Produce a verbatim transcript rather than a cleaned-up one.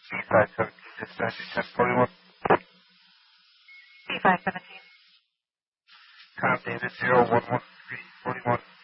B five seventeen, dispatch ten forty-one. B five seventeen. Com David zero one one three forty-one.